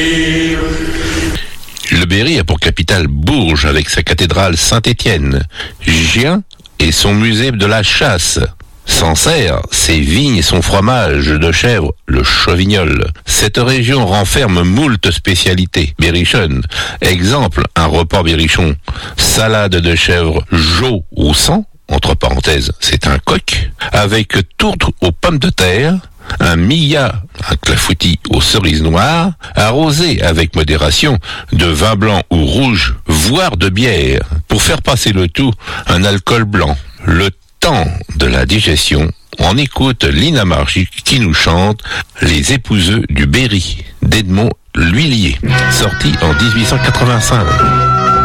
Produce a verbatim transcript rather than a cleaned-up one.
Le Berry a pour capitale Bourges avec sa cathédrale Saint-Étienne, Gien et son musée de la chasse, Sancerre, ses vignes et son fromage de chèvre, le Chauvignol. Cette région renferme moult spécialités berrichonnes. Exemple, un repas berrichon, salade de chèvre jaune ou sans, entre parenthèses, c'est un coq, avec tourte aux pommes de terre, un millat, un clafoutis aux cerises noires, arrosé avec modération de vin blanc ou rouge, voire de bière. Pour faire passer le tout, un alcool blanc. Le temps de la digestion, on écoute Lina Margy qui nous chante Les épouseux du Berry d'Edmond L'Huillier, sorti en dix-huit cent quatre-vingt-cinq.